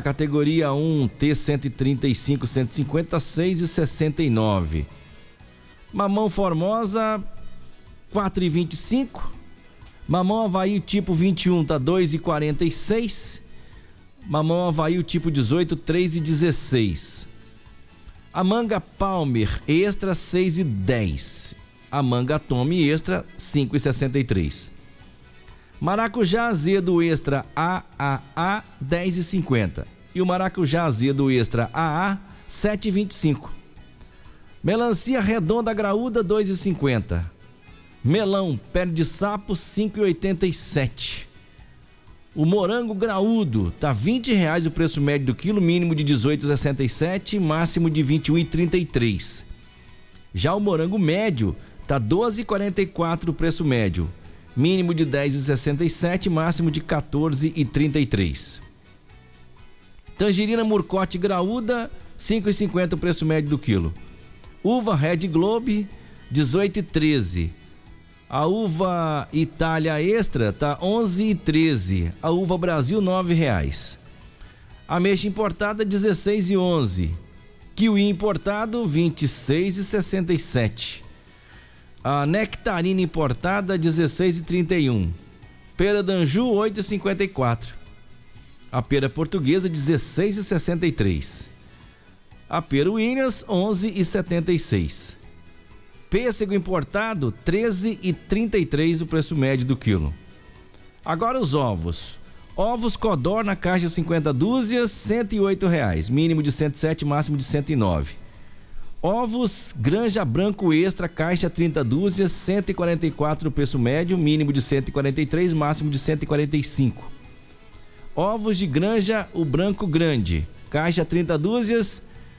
categoria 1, T135, 150, 6,69. Mamão Formosa, 4,25. Mamão Havaí tipo 21 tá 2,46. Mamão Havaí tipo 18, 3,16. A manga Palmer Extra, 6,10. A manga Tommy Extra, 5,63. Maracujá azedo Extra AAA, 10,50. E o maracujá azedo Extra AA, 7,25. Melancia redonda graúda, 2,50. Melão pele de sapo, 5,87. O morango graúdo tá R$20 o preço médio do quilo, mínimo de 18,67, máximo de 21,33. Já o morango médio tá 12,44 o preço médio, mínimo de 10,67, máximo de 14,33. Tangerina Murcote graúda, 5,50 o preço médio do quilo. Uva Red Globe, 18,13. A uva Itália Extra tá 11,13. A uva Brasil, R$9. Ameixa importada, 16,11. Kiwi importado, 26,67. A nectarina importada, 16,31. Pera d'Anjou, 8,54. A pera portuguesa, 16,63. A pera Williams, 11,76. Pêssego importado, 13,33 o preço médio do quilo. Agora os ovos. Ovos Codor na caixa 50 dúzias, R$108, mínimo de 107, máximo de 109. Ovos Granja Branco Extra, caixa 30 dúzias, 144 o preço médio, mínimo de 143, máximo de 145. Ovos de Granja o Branco Grande, caixa 30 dúzias,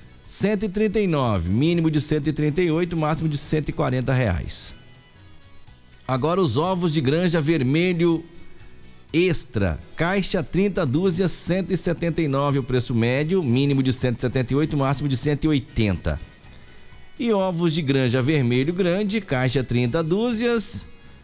139, mínimo de 138, máximo de R$140. Agora os ovos de Granja Vermelho Extra, caixa 30 dúzias, 179 o preço médio, mínimo de 178, máximo de 180. E ovos de Granja Vermelho Grande, caixa 30 dúzias,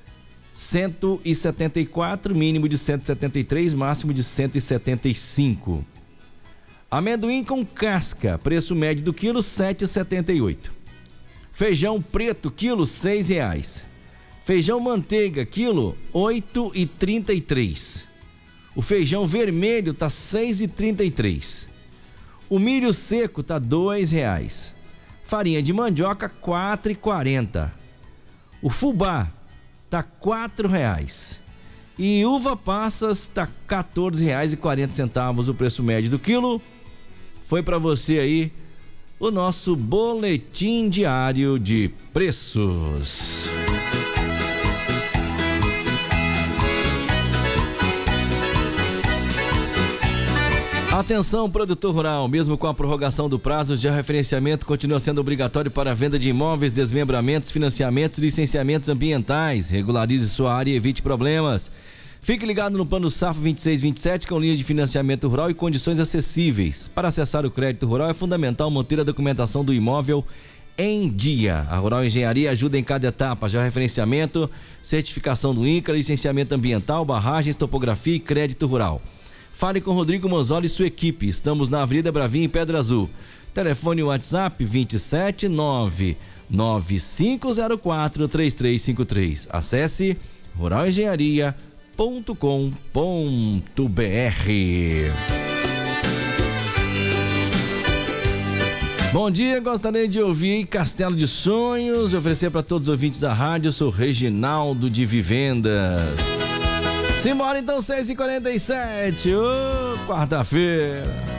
174, mínimo de 173, máximo de 175. Amendoim com casca, preço médio do quilo, R$7,78. Feijão preto, quilo, R$6. Feijão manteiga, quilo, R$8,33. O feijão vermelho tá R$6,33. O milho seco tá R$2. Farinha de mandioca, R$4,40. O fubá tá R$4. E uva passas tá R$14,40 o preço médio do quilo. Foi para você aí o nosso boletim diário de preços. Atenção, produtor rural, mesmo com a prorrogação do prazo de referenciamento, continua sendo obrigatório para a venda de imóveis, desmembramentos, financiamentos e licenciamentos ambientais. Regularize sua área e evite problemas. Fique ligado no Plano Safra 2627 com linhas de financiamento rural e condições acessíveis. Para acessar o crédito rural é fundamental manter a documentação do imóvel em dia. A Rural Engenharia ajuda em cada etapa, já referenciamento, certificação do INCRA, licenciamento ambiental, barragens, topografia e crédito rural. Fale com Rodrigo Manzoli e sua equipe. Estamos na Avenida Bravinha, em Pedra Azul. Telefone WhatsApp 27995043353. Acesse ruralengenharia.com.br. Bom dia, gostaria de ouvir Castelo de Sonhos, oferecer para todos os ouvintes da rádio. Eu sou Reginaldo de Vivendas. Simbora então, 6h47, quarta-feira.